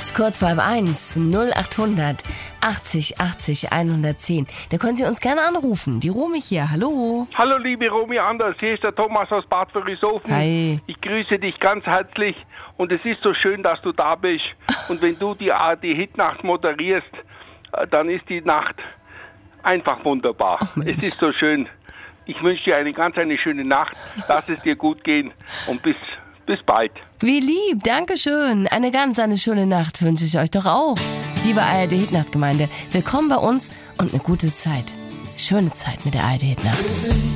Jetzt kurz vor 1, 0800 80 80 110. Da können Sie uns gerne anrufen. Die Romy hier, hallo. Hallo liebe Romy Anders, hier ist der Thomas aus Bad Wörishofen. Hi. Ich grüße dich ganz herzlich und es ist so schön, dass du da bist. Und wenn du die Hitnacht moderierst, dann ist die Nacht einfach wunderbar. Es ist so schön. Ich wünsche dir eine schöne Nacht. Lass es dir gut gehen und bis bald. Wie lieb, Dankeschön. Eine schöne Nacht wünsche ich euch doch auch. Liebe ARD Hitnacht-Gemeinde, willkommen bei uns und eine gute Zeit. Schöne Zeit mit der ARD Hitnacht.